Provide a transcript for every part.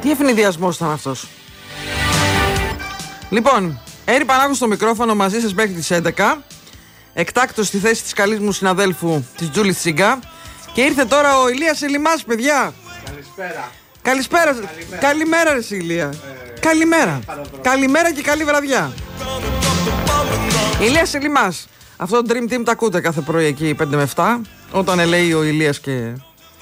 Τι ευνηδιασμός ήταν αυτός. Λοιπόν, Έρη Πανάγου στο μικρόφωνο μαζί σας μέχρι τις 11. Εκτάκτος στη θέση της καλής μου συναδέλφου της Τζούλης Τσίγκα. Και ήρθε τώρα ο Ηλίας Ελιμάς, παιδιά. Καλησπέρα. Καλημέρα ρε Ηλία. Καλημέρα. Καλημέρα και καλή βραδιά. Ηλίας Ελιμάς. Αυτό το Dream Team τα ακούτε κάθε πρωί εκεί 5 με 7. Όταν λέει ο Ηλίας και...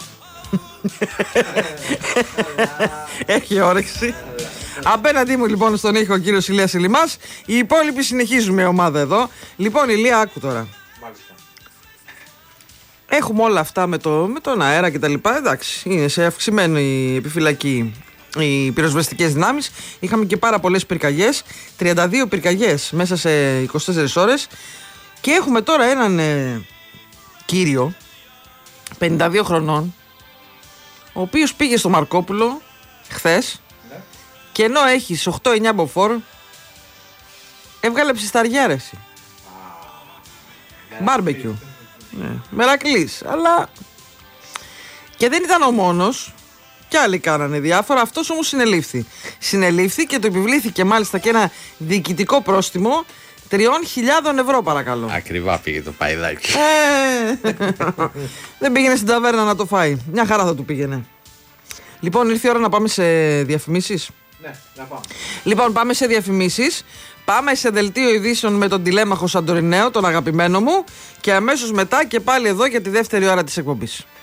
έχει όρεξη. Απέναντί μου λοιπόν στον ήχο ο κύριος Ηλίας Ελιμάς. Οι υπόλοιποι συνεχίζουμε ομάδα εδώ. Λοιπόν Ηλία, άκου τώρα. Μάλιστα. Έχουμε όλα αυτά με τον αέρα και τα λοιπά. Εντάξει, είναι σε αυξημένη επιφυλακή οι πυροσβεστικές δυνάμεις. Είχαμε και πάρα πολλές πυρκαγιές. 32 πυρκαγιές μέσα σε 24 ώρες. Και έχουμε τώρα έναν κύριο 52 χρονών, ο οποίος πήγε στο Μαρκόπουλο χθες, ναι. Και ενώ έχει 8-9 μποφόρ, έβγαλε ψισταριάρεση. Μπάρμπεκιου. Ναι. Μερακλής. Αλλά και δεν ήταν ο μόνος. Κι άλλοι κάνανε διάφορα. Αυτός όμως συνελήφθη και το επιβλήθηκε μάλιστα και ένα διοικητικό πρόστιμο 3.000 ευρώ, παρακαλώ. Ακριβά πήγε το παϊδάκι. Δεν πήγαινε στην ταβέρνα να το φάει. Μια χαρά θα του πήγαινε. Λοιπόν, ήρθε η ώρα να πάμε σε διαφημίσεις. Ναι, να πάμε. Λοιπόν, πάμε σε διαφημίσεις. Πάμε σε δελτίο ειδήσεων με τον τηλέμαχο Σαντορινέο, τον αγαπημένο μου. Και αμέσως μετά και πάλι εδώ για τη δεύτερη ώρα της εκπομπής.